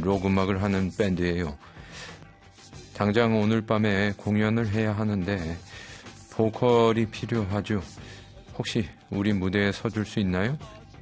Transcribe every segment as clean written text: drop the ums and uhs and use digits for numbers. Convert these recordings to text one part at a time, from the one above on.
록 음악을 하는 밴드예요. 당장 오늘 밤에 공연을 해야 하는데 보컬이 필요하죠. 혹시 우리 무대에 서줄 수 있나요?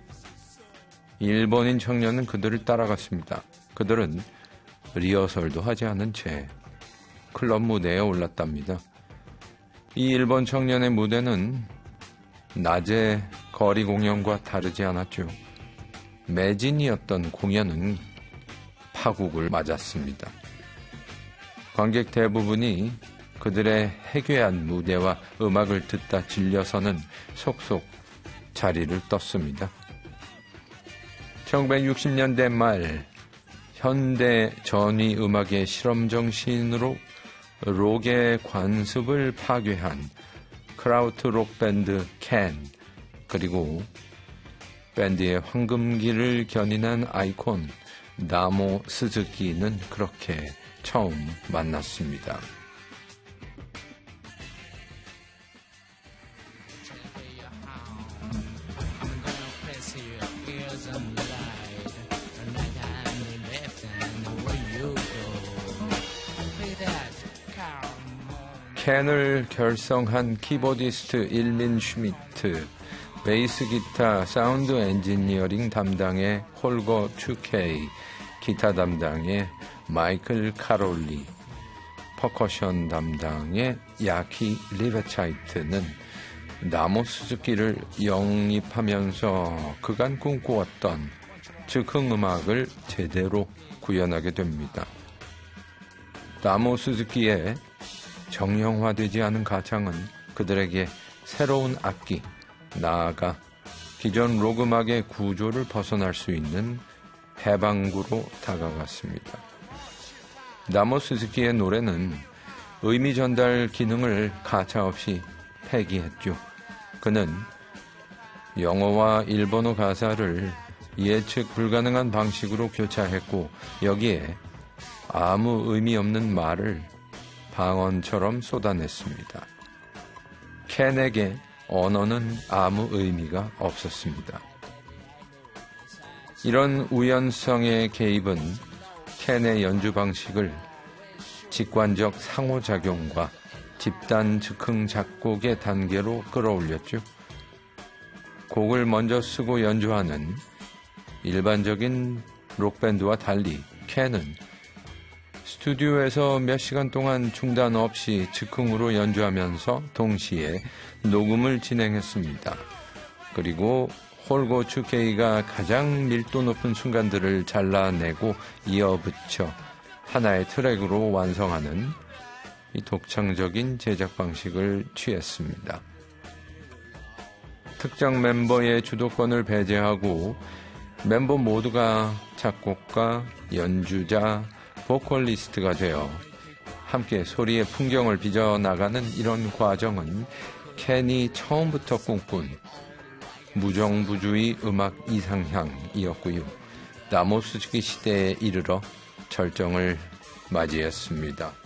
일본인 청년은 그들을 따라갔습니다. 그들은 리허설도 하지 않은 채 클럽 무대에 올랐답니다. 이 일본 청년의 무대는 낮에 거리 공연과 다르지 않았죠. 매진이었던 공연은 파국을 맞았습니다. 관객 대부분이 그들의 해괴한 무대와 음악을 듣다 질려서는 속속 자리를 떴습니다. 1960년대 말 현대 전위 음악의 실험 정신으로 록의 관습을 파괴한 크라우트 록 밴드 캔, 그리고 밴드의 황금기를 견인한 아이콘 나모 스즈키는 그렇게 처음 만났습니다. 캔을 결성한 키보디스트 일민 슈미트, 베이스 기타 사운드 엔지니어링 담당의 홀거 추케이, 기타 담당의 마이클 카롤리, 퍼커션 담당의 야키 리베차이트는 나모 스즈키를 영입하면서 그간 꿈꾸었던 즉흥 음악을 제대로 구현하게 됩니다. 나모 스즈키의 정형화되지 않은 가창은 그들에게 새로운 악기, 나아가 기존 록 음악의 구조를 벗어날 수 있는 해방구로 다가갔습니다. 나모 스즈키의 노래는 의미 전달 기능을 가차없이 폐기했죠. 그는 영어와 일본어 가사를 예측 불가능한 방식으로 교차했고, 여기에 아무 의미 없는 말을 방언처럼 쏟아냈습니다. 캔에게 언어는 아무 의미가 없었습니다. 이런 우연성의 개입은 캔의 연주 방식을 직관적 상호작용과 집단 즉흥 작곡의 단계로 끌어올렸죠. 곡을 먼저 쓰고 연주하는 일반적인 록밴드와 달리 캔은 스튜디오에서 몇 시간 동안 중단 없이 즉흥으로 연주하면서 동시에 녹음을 진행했습니다. 그리고 홀고 추케이가 가장 밀도 높은 순간들을 잘라내고 이어붙여 하나의 트랙으로 완성하는 이 독창적인 제작 방식을 취했습니다. 특정 멤버의 주도권을 배제하고 멤버 모두가 작곡가, 연주자, 보컬리스트가 되어 함께 소리의 풍경을 빚어나가는 이런 과정은 캔이 처음부터 꿈꾼 무정부주의 음악 이상향이었고요. 나모 스즈키 시대에 이르러 절정을 맞이했습니다.